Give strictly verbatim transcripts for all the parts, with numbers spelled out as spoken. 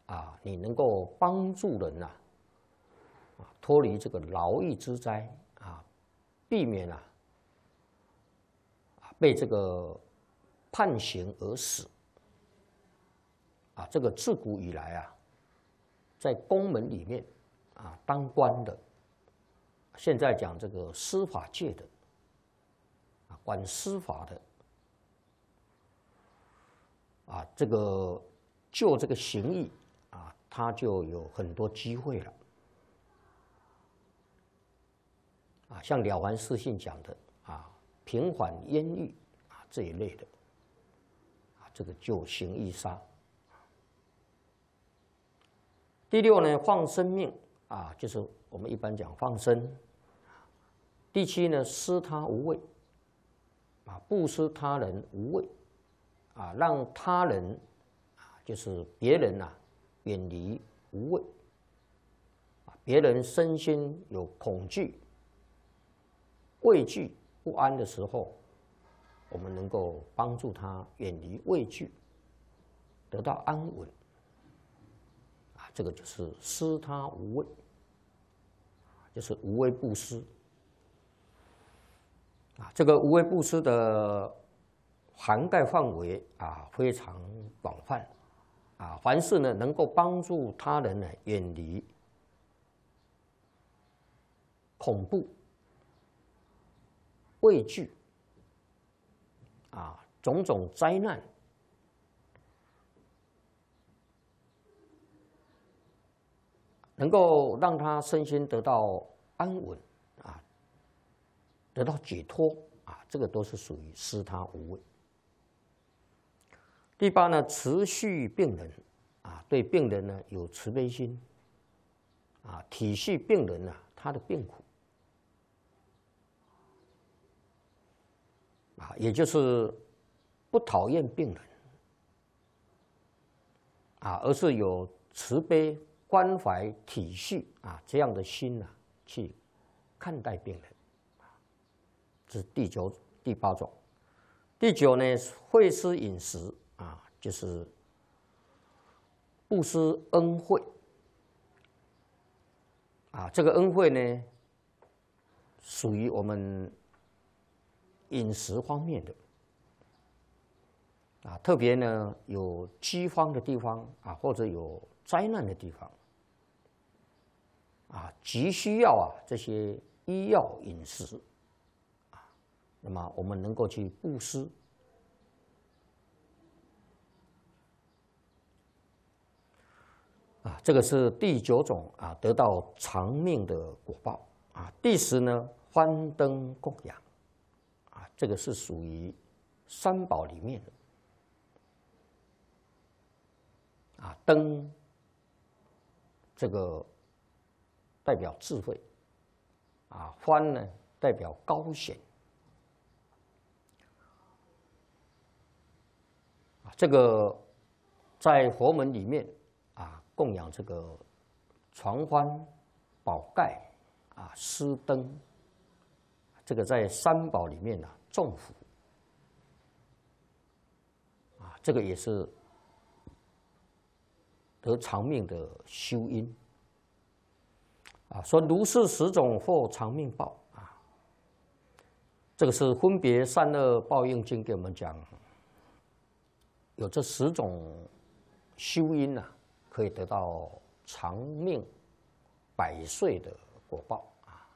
啊，你能够帮助人呐、啊，啊脱离这个牢狱之灾啊，避免啊被这个判刑而死啊。这个自古以来啊，在宫门里面啊当官的，现在讲这个司法界的啊，管司法的啊，这个就这个刑役啊，他就有很多机会了啊，像《了凡四训》讲的啊，平缓冤狱啊这一类的啊，这个就刑役杀。第六呢，放生命啊，就是我们一般讲放生。第七呢，施他无畏啊，布施他人无畏啊，让他人啊，就是别人啊，远离无畏啊，别人身心有恐惧、畏惧、不安的时候，我们能够帮助他远离畏惧，得到安稳。这个就是施他无畏，就是无畏布施啊。这个无畏布施的涵盖范围啊非常广泛啊。凡是呢能够帮助他人呢远离恐怖、畏惧啊种种灾难。能够让他身心得到安稳啊，得到解脱啊，这个都是属于施他无畏。第八呢，慈恤病人啊，对病人呢有慈悲心啊，体恤病人呢、啊、他的病苦啊，也就是不讨厌病人啊，而是有慈悲。关怀体恤啊，这样的心呐、啊，去看待病人，这是第九、第八种。第九呢，惠施饮食啊，就是布施恩惠啊。这个恩惠呢，属于我们饮食方面的啊，特别呢有饥荒的地方啊，或者有灾难的地方。啊，急需要啊这些医药饮食啊，那么我们能够去布施啊，这个是第九种啊，得到长命的果报啊。第十呢，欢灯供养啊，这个是属于三宝里面的啊，灯这个。代表智慧，啊，欢呢代表高显，啊，这个在佛门里面啊，供养这个传欢、宝盖啊、施灯，这个在三宝里面啊，众福啊，这个也是得长命的修因。啊，说如是十种获长命报啊，这个是分别善恶报应经给我们讲，有这十种修因呐、啊，可以得到长命百岁的果报啊。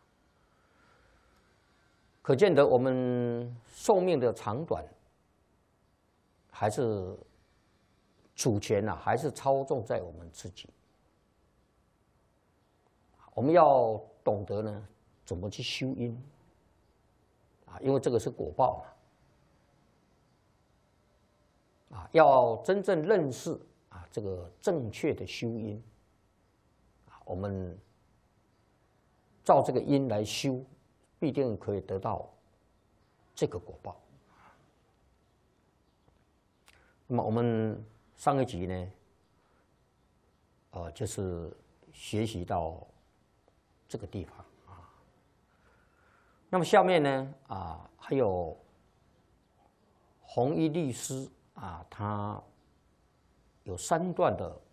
可见得我们寿命的长短，还是主权呐、啊，还是操纵在我们自己。我们要懂得呢，怎么去修因啊？因为这个是果报嘛，啊，要真正认识啊这个正确的修因啊，我们照这个因来修，必定可以得到这个果报。那么我们上一集呢，呃，就是学习到这个地方啊。那么下面呢啊，还有弘一律师啊，他有三段的